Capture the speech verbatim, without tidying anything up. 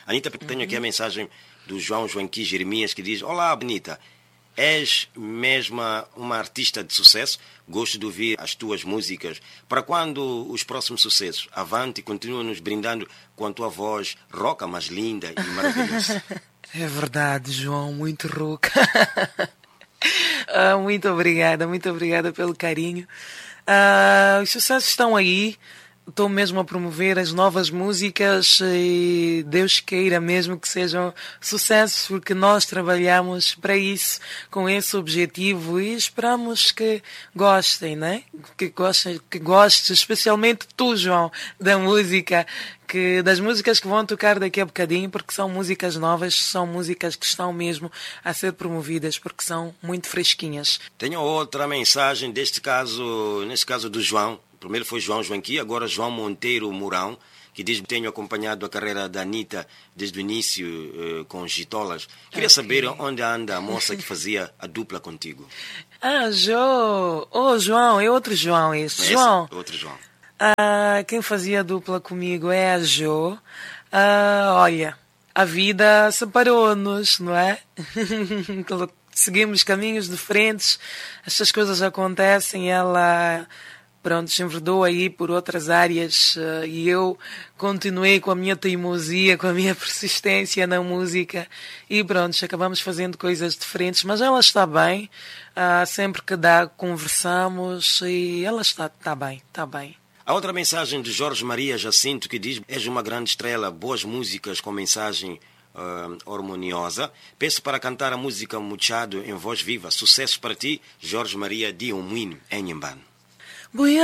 Anitta, tenho aqui a mensagem do João Joaquim Jeremias que diz: olá, Anitta, és mesmo uma artista de sucesso, gosto de ouvir as tuas músicas. Para quando os próximos sucessos? Avante, continua nos brindando com a tua voz rouca, mas linda e maravilhosa. É verdade, João, muito rouca. ah, muito obrigada, muito obrigada pelo carinho. Ah, os sucessos estão aí. Estou mesmo a promover as novas músicas e Deus queira mesmo que sejam sucessos, porque nós trabalhamos para isso, com esse objetivo, e esperamos que gostem, né? Que gostem, que gostes, especialmente tu, João, da música, que, das músicas que vão tocar daqui a bocadinho, porque são músicas novas, são músicas que estão mesmo a ser promovidas, porque são muito fresquinhas. Tenho outra mensagem, deste caso, neste caso do João. Primeiro foi João Joaquim, agora João Monteiro Mourão, que diz que tenho acompanhado a carreira da Anitta desde o início uh, com Gitolas. Queria okay. saber onde anda a moça que fazia a dupla contigo. Ah, Jo! Oh, João, é outro João esse. Esse João. Outro João. Ah, quem fazia a dupla comigo é a Jo. Ah, olha, a vida separou-nos, não é? Seguimos caminhos diferentes, estas coisas acontecem, ela... Pronto, se enverdou aí por outras áreas uh, e eu continuei com a minha teimosia, com a minha persistência na música e pronto, acabamos fazendo coisas diferentes, mas ela está bem, uh, sempre que dá conversamos e ela está, está bem, está bem. A outra mensagem de Jorge Maria Jacinto que diz: és uma grande estrela, boas músicas com mensagem uh, harmoniosa, peço para cantar a música Muchado em voz viva, sucesso para ti, Jorge Maria de Umuino, em Nhambane.